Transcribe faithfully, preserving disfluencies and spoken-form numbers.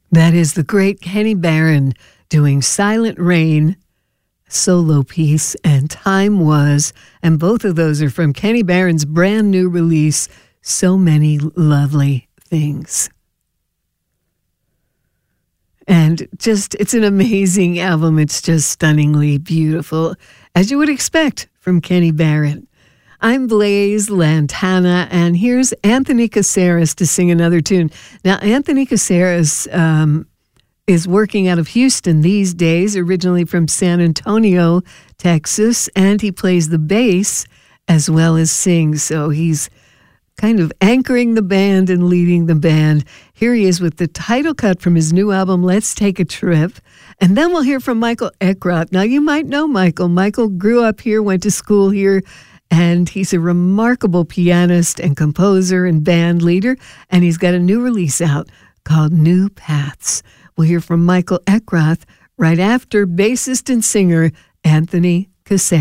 That is the great Kenny Barron doing Silent Rain, solo piece, and Time Was. And both of those are from Kenny Barron's brand new release, So Many Lovely Things. And just, it's an amazing album. It's just stunningly beautiful, as you would expect from Kenny Barron. I'm Blaise Lantana, and here's Anthony Caceres to sing another tune. Now, Anthony Caceres um, is working out of Houston these days, originally from San Antonio, Texas, and he plays the bass as well as sings. So he's kind of anchoring the band and leading the band. Here he is with the title cut from his new album, Let's Take a Trip. And then we'll hear from Michael Eckroth. Now, you might know Michael. Michael grew up here, went to school here, and he's a remarkable pianist and composer and band leader. And he's got a new release out called New Paths. We'll hear from Michael Eckroth right after bassist and singer Anthony Caceres.